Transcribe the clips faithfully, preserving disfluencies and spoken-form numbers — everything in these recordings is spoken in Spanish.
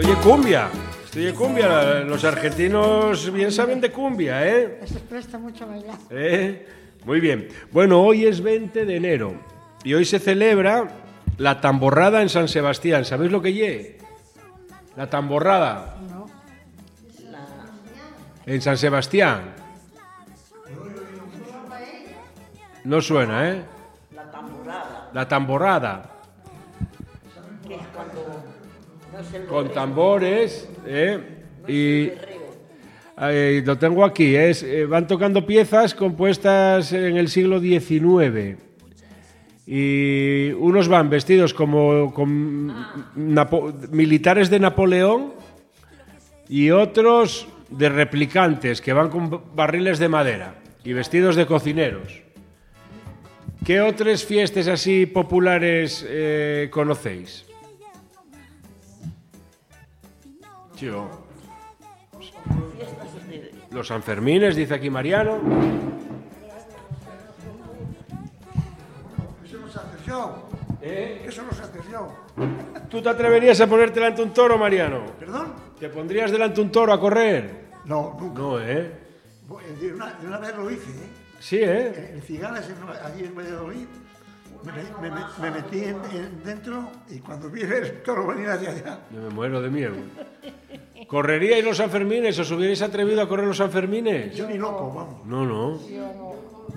oye cumbia. Esto oye cumbia. Los argentinos bien saben de cumbia, ¿eh? Eso presta mucho a bailar. ¿Eh? Muy bien. Bueno, hoy es veinte de enero y hoy se celebra la tamborrada en San Sebastián. ¿Sabéis lo que lle? La tamborrada. No. En San Sebastián. No suena, ¿eh? La tamborrada, La tamborrada. que es cuando no es el Con berreo, tambores, ¿eh? no es Y el berreo. eh, lo tengo aquí. Es, eh, van tocando piezas compuestas en el siglo diecinueve. Y unos van vestidos como con Napo- militares de Napoleón y otros de replicantes que van con barriles de madera y vestidos de cocineros. ¿Qué otras fiestas así populares eh, conocéis? Yo. Fiestas de... Los Sanfermines, dice aquí Mariano. Eso no se hace yo. ¿Eh? Eso no se hace yo. ¿Tú te atreverías a ponerte delante un toro, Mariano? ¿Perdón? ¿Te pondrías delante un toro a correr? No, nunca. No, ¿eh? De una, de una vez lo hice, ¿eh? Sí, ¿eh? En Cigalas, en, allí en Valladolid, me, me- me- me metí en, en dentro y cuando vi el toro venir hacia allá, Yo me muero de miedo. ¿Correríais los Sanfermines? ¿Os hubierais atrevido a correr los Sanfermines? yo ni loco, vamos. No, no. Yo no.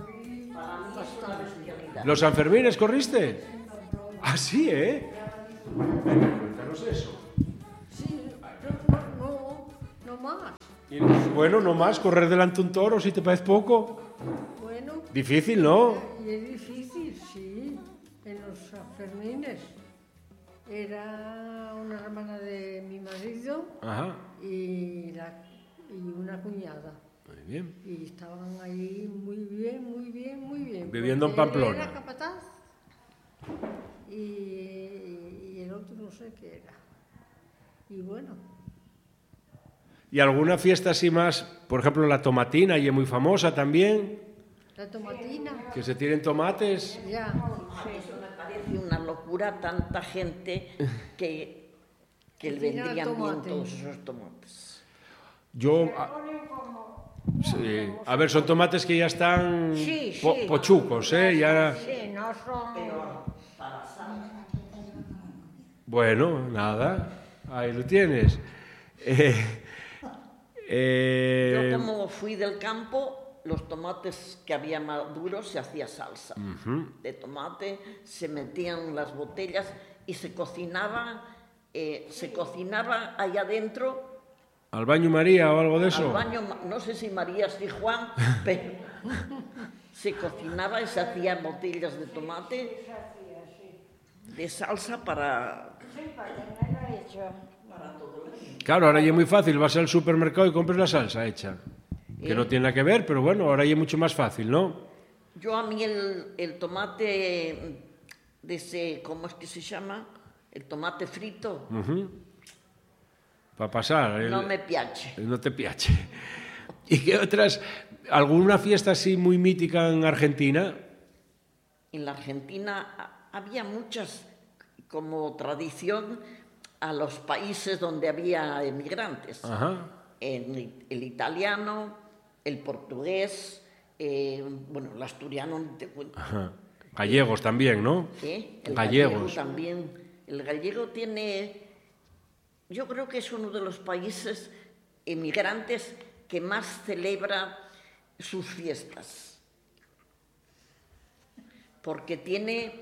¿Los Sanfermines corriste? Ah, sí, ¿eh? Venga, cuéntanos eso. Sí, no, no, no más. Y, bueno, no más, correr delante un toro, si te parece poco. Bueno, Difícil, ¿no? y es difícil, sí. En los Sanfermines era una hermana de mi marido Ajá, y, la, y una cuñada. muy bien. Y estaban ahí muy bien, muy bien, muy bien. Viviendo en porque él Pamplona. Era capataz y, y el otro no sé qué era. Y bueno, ¿Y alguna fiesta así más? Por ejemplo, la tomatina, y es muy famosa también, la tomatina, que se tiren tomates. ya. Eso me parece una locura, tanta gente que, que le Cocinar vendrían bien tomate. todos esos tomates. Yo... a- sí. A ver, son tomates que ya están Sí, po- sí. pochucos, ¿eh? Ya... Sí, no son... Bueno, nada, ahí lo tienes. Eh, eh, Yo como fui del campo, los tomates que había maduros se hacía salsa de tomate, se metían las botellas y se cocinaba, eh, se cocinaba allá adentro, ¿Al baño María o algo de eso? al baño, no sé si María y Juan, pero se cocinaba y se hacían botellas de tomate de salsa para... Claro, ahora ya es muy fácil, vas al supermercado y compras la salsa hecha. Que no tiene nada que ver, pero bueno, ahora ya es mucho más fácil, ¿no? Yo a mí el, el tomate de ese, ¿cómo es que se llama? El tomate frito, Para pasar. el- no me piace. No te piache. ¿Y qué otras? ¿Alguna fiesta así muy mítica en Argentina? En la Argentina ha- había muchas, como tradición, a los países donde había emigrantes. Ajá. En el, el italiano, el portugués, eh, bueno, el asturiano, ni te cuento. Ajá. Gallegos también, ¿no? ¿Eh? El Gallegos. gallego también. El gallego tiene, yo creo que es uno de los países emigrantes que más celebra sus fiestas. Porque tiene,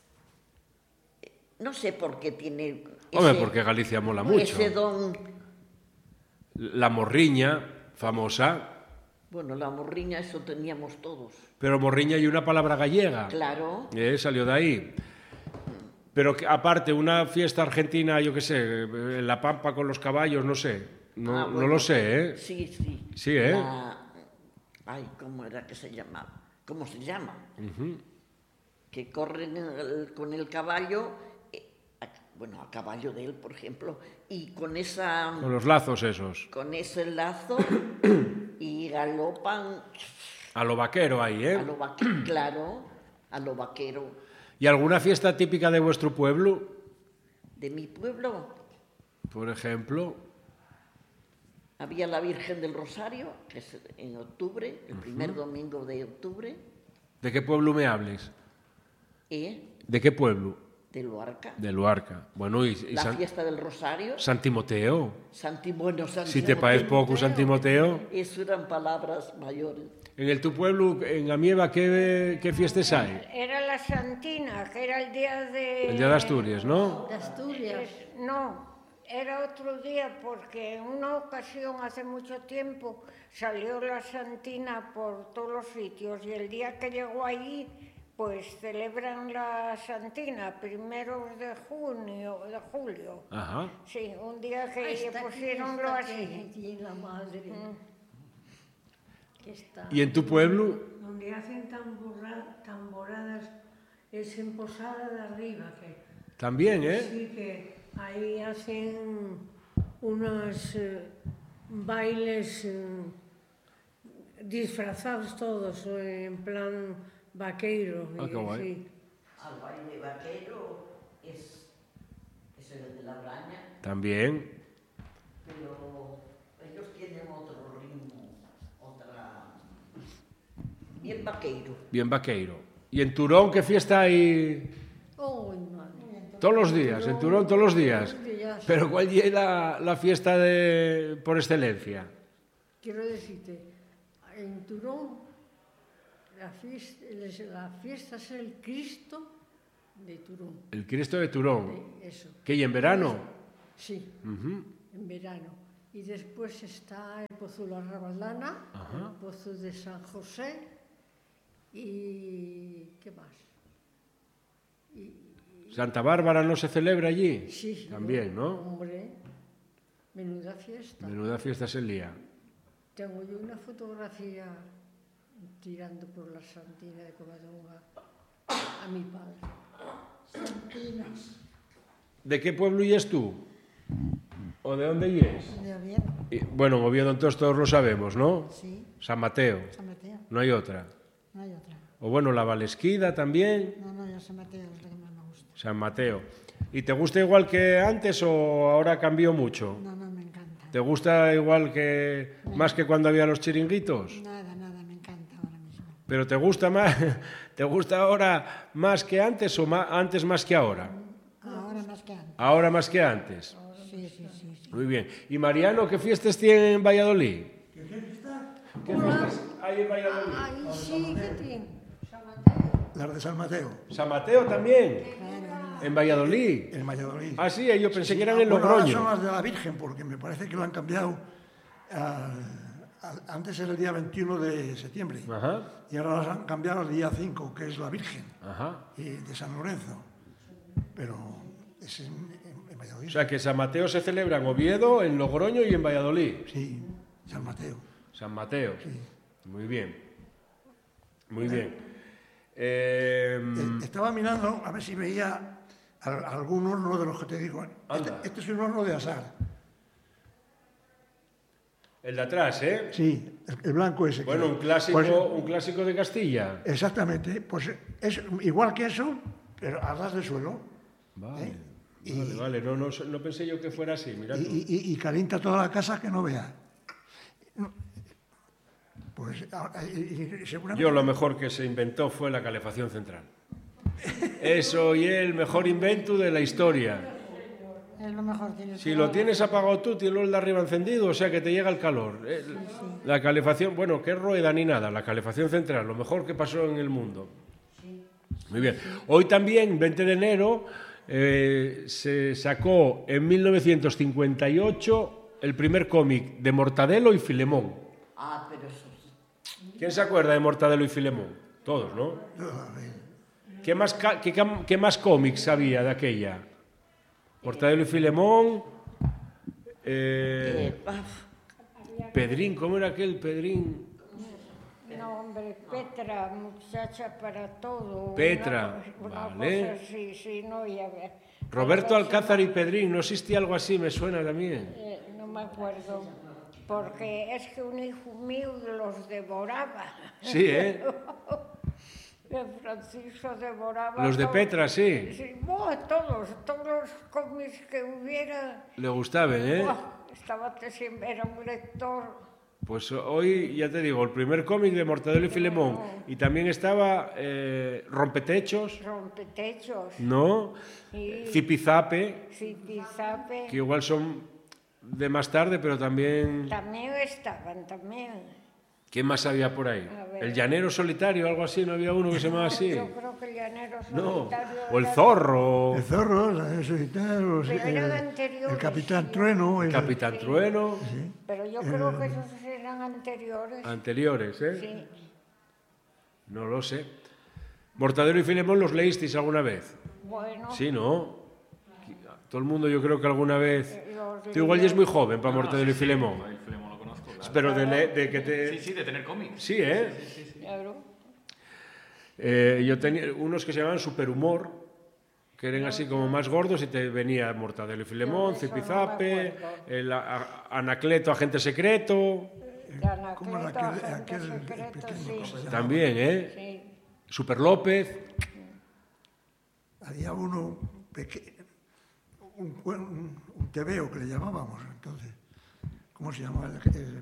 no sé por qué tiene Hombre, ese- porque Galicia mola mucho. ese don. La morriña, famosa. Bueno, la morriña, eso teníamos todos. Pero morriña hay una palabra gallega. Claro. Eh, salió de ahí. Pero que, aparte, una fiesta argentina, yo qué sé, en La Pampa con los caballos, no sé. No, Ah, no bueno. lo sé, ¿eh? Sí, sí. Sí, ¿eh? La- Ay, ¿cómo era que se llamaba? ¿Cómo se llama? Que corren el- con el caballo, eh, a- bueno, a caballo de él, por ejemplo, y con esa, Con los lazos esos. con ese lazo y galopan A lo vaquero ahí, ¿eh? a lo vaquero, claro, a lo vaquero ¿Y alguna fiesta típica de vuestro pueblo? de mi pueblo. Por ejemplo, había la Virgen del Rosario, que es en octubre, el primer domingo de octubre, ¿de qué pueblo me hables? y ¿De qué pueblo? de Luarca. De Luarca. Bueno, y, y La San, fiesta del Rosario, San Timoteo. Santi, bueno, San Si te parece Timoteo. poco San Timoteo. Eso eran palabras mayores. En el tu pueblo, en Amieva, ¿qué, qué fiestas hay? Era la Santina, que era el día de... El día de Asturias, ¿no? de Asturias. Es- no, era otro día porque en una ocasión hace mucho tiempo salió la Santina por todos los sitios y el día que llegó allí pues celebran la Santina primeros de junio, de julio. Ajá. Sí, un día Ahí que está, pusieronlo está así. aquí la madre. Que está. ¿Y en tu pueblo? Donde hacen tambora- tamboradas es en Posada de Arriba, que También, ¿eh? sí que ahí hacen unos eh, bailes eh, disfrazados todos, eh, en plan vaqueiro. Ah, y qué guay. sí. Al baile vaquero es, es el de la Braña, También. pero ellos tienen otro ritmo, otra... bien vaqueiro. Bien vaqueiro. ¿Y en Turón qué fiesta hay? ¡Ay, madre! Todos los días, en Turón todos los días. Todos los días. Pero ¿cuál es la, la fiesta de, por excelencia? Quiero decirte, en Turón, la fiesta, la fiesta es el Cristo de Turón. El Cristo de Turón. de Eso. ¿Qué, y en verano? Sí, Ujú. en verano. Y después está el Pozo de la Rabaldana, Ajá. el Pozo de San José y... ¿qué más? Y, Santa Bárbara no se celebra allí. sí, También, ¿no? Hombre, menuda fiesta. Menuda fiesta es el día. Tengo yo una fotografía tirando por la Santina de Covadonga a mi padre. ¿De qué pueblo y es tú? ¿O de dónde y es? De Oviedo, Y, bueno, en Oviedo entonces todos lo sabemos, ¿no? sí, San Mateo. San Mateo, No hay otra. no hay otra. O bueno, la Valesquida también. No, no, yo San Mateo es la que más me gusta. San Mateo. ¿Y te gusta igual que antes o ahora cambió mucho? No, no, me encanta. ¿Te gusta igual que más que cuando había los chiringuitos? Nada, nada, me encanta ahora mismo. ¿Pero te gusta más, te gusta ahora más que antes o ma- antes más que ahora? Ahora más que antes. Ahora más que antes. Sí, sí, sí, sí. Muy bien. ¿Y Mariano qué fiestas tiene en Valladolid? ¿Qué fiestas hay en Valladolid? Ahí sí que tiene. Las de San Mateo, ¿San Mateo también? ¿En Valladolid? en Valladolid. Ah, sí, yo pensé que eran en Bueno, ahora son Logroño. las de la Virgen, porque me parece que lo han cambiado. al- al- antes era el día veintiuno de septiembre. Ajá, Y ahora las han cambiado al día cinco, que es la Virgen, ajá. y de San Lorenzo. Pero es en, en- en Valladolid. O sea que San Mateo se celebra en Oviedo, en Logroño y en Valladolid. Sí, San Mateo. San Mateo. Sí. Muy bien. Muy bien. Eh, Eh, Estaba mirando a ver si veía al- algún horno de los que te digo. Este, Anda. este es un horno de asar. el de atrás, ¿eh? Sí, el, el blanco ese. Bueno, un clásico, Pues, un clásico de Castilla. exactamente, pues es igual que eso, pero a ras de suelo. Vale, ¿Eh? Y- vale, vale. No, no, no pensé yo que fuera así, mira Y, tú. y- y- y calienta toda la casa que no vea. Pues ah, y- y seguramente. Yo lo mejor que se inventó fue la calefacción central. Eso y el mejor invento de la historia. Es lo mejor. Tienes Si que lo dar- tienes apagado tú, tienes el de arriba encendido, o sea que te llega el calor. Eh, La calefacción, bueno, qué rueda ni nada, la calefacción central, lo mejor que pasó en el mundo. Muy bien. Hoy también, veinte de enero, eh, se sacó en mil novecientos cincuenta y ocho el primer cómic de Mortadelo y Filemón. Ah, pero eso sí. ¿Quién se acuerda de Mortadelo y Filemón? Todos, ¿no? ¿Qué más, ca- qué, cam- qué más cómics había de aquella? Mortadelo y Filemón. eh, Eh, paf, Pedrín, ¿cómo era aquel Pedrín? No, hombre, Petra, muchacha para todo. Petra, una, una vale. cosa así, sí, no, y a ver. Roberto algo así, Alcázar y Pedrín, ¿no existía algo así? Me suena también. eh, no me acuerdo, porque es que un hijo mío los devoraba. Sí, ¿eh? Eh, Francisco devoraba... Los de todo- Petra, sí. Sí, buah, todos, todos los cómics que hubiera... Le gustaban, ¿eh? buah, estaba siempre, era un lector. Pues hoy, ya te digo, el primer cómic de Mortadelo y Filemón. Y también estaba eh, Rompetechos, Rompetechos, ¿no? Sí. Zipizape, Zipizape, que igual son de más tarde, pero también... también estaban, también. ¿Qué más había por ahí? A ver. El llanero solitario, algo así, ¿no había uno que se llamaba así? Yo creo que el llanero No, solitario... o el era- zorro, El zorro, eso y tal, los- Pero eran el, anteriores, el Capitán sí. Trueno. el el- Capitán Trueno, Pero yo creo que esos eran anteriores. anteriores, ¿eh? Sí. No lo sé. Mortadelo y Filemón, ¿los leísteis alguna vez? Bueno, Sí, ¿no? Todo el mundo yo creo que alguna vez... los Tú igual ya es leía- muy joven para Mortadelo y Sí, Filemón. el Filemón lo conozco, claro. Pero de, le- de que te... Sí, sí, de tener cómics. Sí, ¿eh? Claro. Eh, yo tenía unos que se llamaban Superhumor, que eran así como más gordos y te venía Mortadelo y Filemón, Yo de eso no Zipizape, me acuerdo. el a- a- Anacleto, Agente Secreto, ¿Cómo era Anacleto, aquel, agente aquel secreto, pequeño sí. cosa llamaba? también, ¿eh? Sí. Super López, Había uno pequeño, un, cuen- un, un tebeo que le llamábamos entonces. ¿Cómo se llamaba? El, el-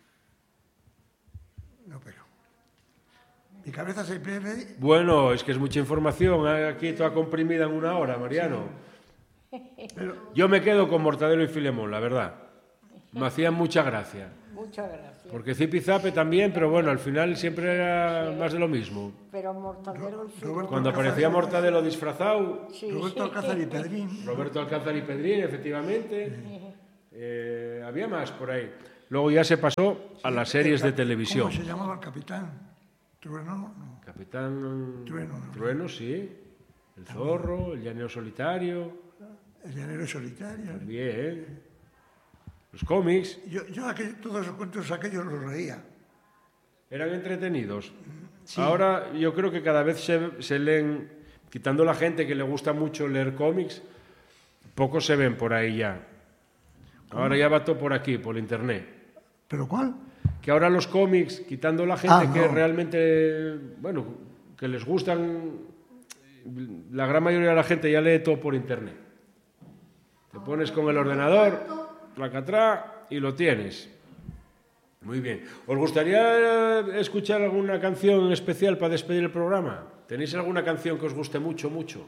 no, pero... Mi cabeza se pierde. bueno, es que es mucha información, ¿eh? Aquí toda comprimida en una hora, Mariano. Pero, Yo me quedo con Mortadelo y Filemón, la verdad. Me hacían mucha gracia. Muchas gracias. Porque Zipizape también, pero bueno, al final siempre era más de lo mismo. Pero Mortadelo y Filemón... Roberto Cuando Alcázar aparecía y- Mortadelo disfrazado, Sí, Roberto sí. Alcázar y Pedrín. Roberto Alcázar y Pedrín, efectivamente. Eh, había más por ahí. Luego ya se pasó a las series de televisión. ¿Cómo se llamaba el capitán? Trueno, no. Capitán Trueno, ¿no? Trueno, sí. El zorro, el llanero solitario. El llanero solitario. Bien. Los cómics Yo, yo aquel- todos esos cuentos aquellos los leía. eran entretenidos. Ahora yo creo que cada vez se, se leen, quitando la gente que le gusta mucho leer cómics, pocos se ven por ahí ya. Ahora ya va todo por aquí, por internet. ¿Pero cuál? Que ahora los cómics, quitando la gente Ah, que no. realmente, bueno, que les gustan, la gran mayoría de la gente ya lee todo por internet. Te pones con el ordenador, placatrá, y lo tienes. Muy bien. ¿Os gustaría escuchar alguna canción en especial para despedir el programa? ¿Tenéis alguna canción que os guste mucho, mucho?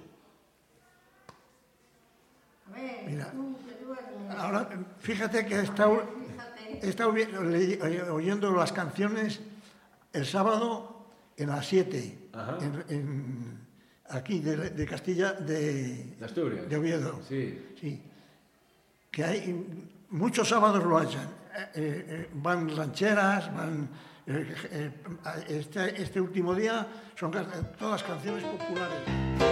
Mira, ahora fíjate que he estado, he estado vi- le- oyendo las canciones el sábado en las siete, en, en- aquí de, de Castilla, de, ¿De Asturias? de Oviedo. Sí. Sí. Que hay muchos sábados lo hacen. Eh, eh, van rancheras, van. eh, eh, este, este último día son ca- todas canciones populares.